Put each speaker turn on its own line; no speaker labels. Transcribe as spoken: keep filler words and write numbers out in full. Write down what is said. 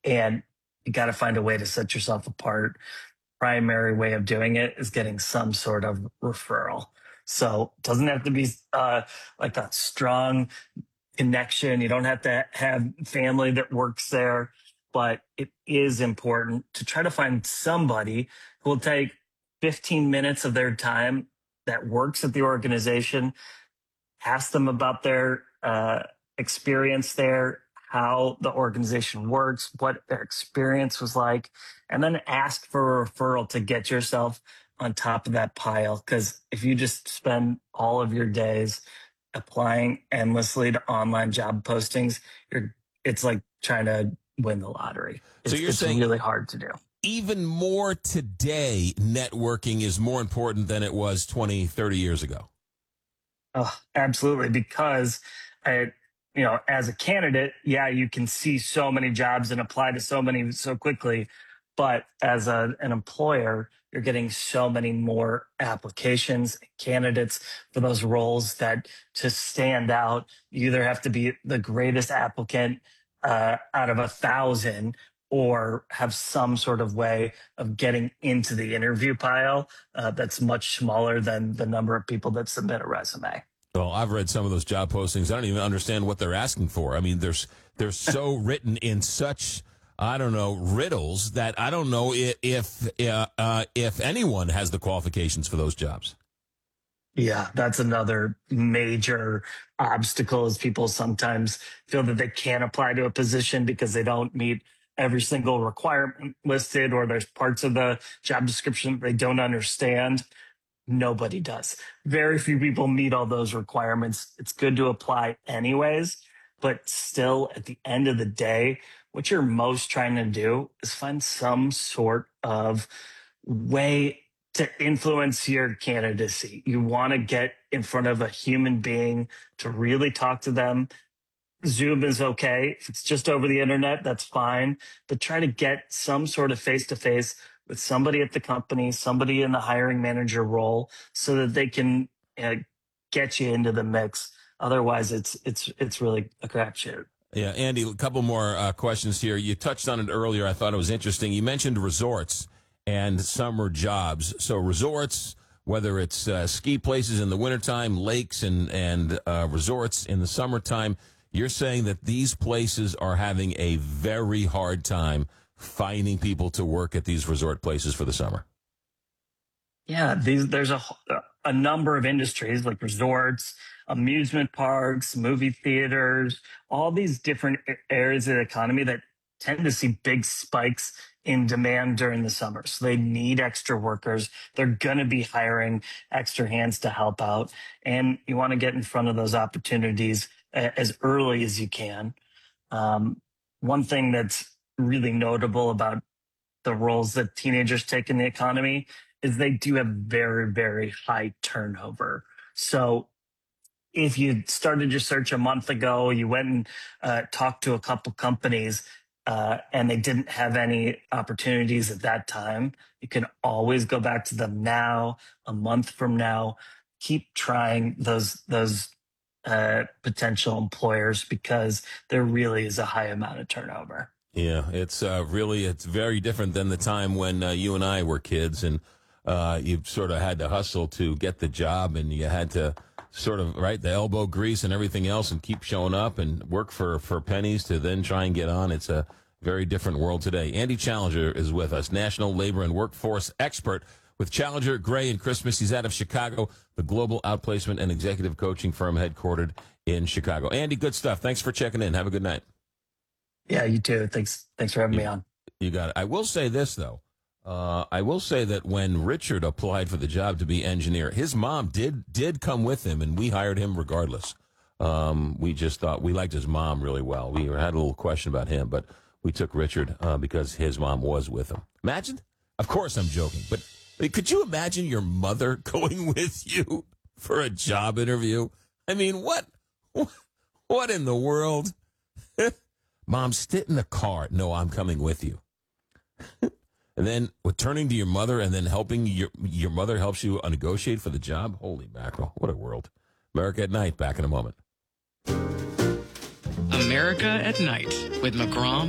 and you got to find a way to set yourself apart. Primary way of doing it is getting some sort of referral. So it doesn't have to be uh, like a strong connection. You don't have to have family that works there, but it is important to try to find somebody who will take fifteen minutes of their time that works at the organization, ask them about their uh, experience there, how the organization works, what their experience was like, and then ask for a referral to get yourself on top of that pile. Because if you just spend all of your days applying endlessly to online job postings, you're it's like trying to win the lottery. It's,
So you're
it's
saying
really hard to do.
even more today, networking is more important than it was twenty, thirty years ago.
Oh, absolutely. Because, I, you know, as a candidate, yeah, you can see so many jobs and apply to so many so quickly. But as a, an employer, you're getting so many more applications, candidates for those roles that to stand out, you either have to be the greatest applicant uh, out of a thousand or have some sort of way of getting into the interview pile uh, that's much smaller than the number of people that submit a resume.
Well, I've read some of those job postings. I don't even understand what they're asking for. I mean, there's they're so written in such, I don't know, riddles that I don't know if if, uh, uh, if anyone has the qualifications for those jobs.
Yeah, that's another major obstacle is people sometimes feel that they can't apply to a position because they don't meet every single requirement listed, or there's parts of the job description that they don't understand. Nobody does. Very few people meet all those requirements. It's good to apply anyways, but still at the end of the day, what you're most trying to do is find some sort of way to influence your candidacy. You want to get in front of a human being to really talk to them. Zoom is okay. If it's just over the internet, that's fine. But try to get some sort of face to face with somebody at the company, somebody in the hiring manager role, so that they can uh, get you into the mix. Otherwise, it's it's it's really a crapshoot.
Yeah, Andy, a couple more uh, questions here. You touched on it earlier. I thought it was interesting. You mentioned resorts and summer jobs. So resorts, whether it's uh, ski places in the wintertime, lakes and, and uh, resorts in the summertime, you're saying that these places are having a very hard time finding people to work at these resort places for the summer.
Yeah, these there's a a number of industries like resorts, amusement parks, movie theaters, all these different areas of the economy that tend to see big spikes in demand during the summer. So they need extra workers. They're going to be hiring extra hands to help out. And you want to get in front of those opportunities as early as you can. Um, one thing that's really notable about the roles that teenagers take in the economy is they do have very, very high turnover. So if you started your search a month ago, you went and uh, talked to a couple companies uh, and they didn't have any opportunities at that time, you can always go back to them now, a month from now. Keep trying those those uh, potential employers because there really is a high amount of turnover.
Yeah, it's uh, really, it's very different than the time when uh, you and I were kids and uh, you sort of had to hustle to get the job and you had to sort of, right, the elbow grease and everything else and keep showing up and work for, for pennies to then try and get on. It's a very different world today. Andy Challenger is with us, national labor and workforce expert with Challenger, Gray, and Christmas. He's out of Chicago, the global outplacement and executive coaching firm headquartered in Chicago. Andy, good stuff. Thanks for checking in. Have a good night.
Yeah, you too. Thanks. Thanks for having
you,
me on.
You got it. I will say this, though. Uh, I will say that when Richard applied for the job to be engineer, his mom did did come with him, and we hired him regardless. Um, we just thought we liked his mom really well. We had a little question about him, but we took Richard uh, because his mom was with him. Imagine? Of course I'm joking, but could you imagine your mother going with you for a job interview? I mean, what? What in the world? Mom, sit in the car. No, I'm coming with you. And then with turning to your mother and then helping your your mother helps you negotiate for the job. Holy mackerel. What a world. America at Night. Back in a moment.
America at Night with McGraw